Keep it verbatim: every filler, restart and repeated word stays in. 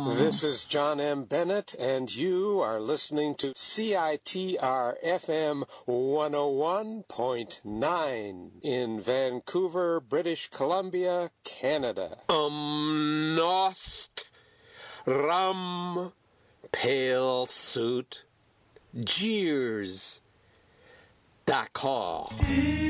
This is John M. Bennett, and you are listening to C I T R F M one oh one point nine in Vancouver, British Columbia, Canada. Um, Nost, Rum, Pale Suit, Jeers, D'accord.